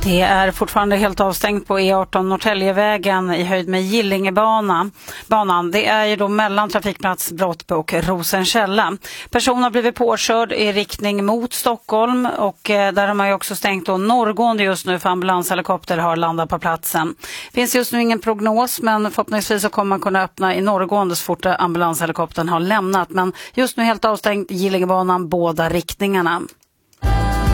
Det är fortfarande helt avstängt på E18 Norrtäljevägen i höjd med Gillingebanan. Det är ju då mellan trafikplats Brottby och Rosenkälla. Personen har blivit påkörd i riktning mot Stockholm och där har man ju också stängt då norrgående just nu för ambulanshelikopter har landat på platsen. Finns just nu ingen prognos men förhoppningsvis så kommer man kunna öppna i norrgående så fort ambulanshelikoptern har lämnat. Men just nu helt avstängt Gillingebanan båda riktningarna.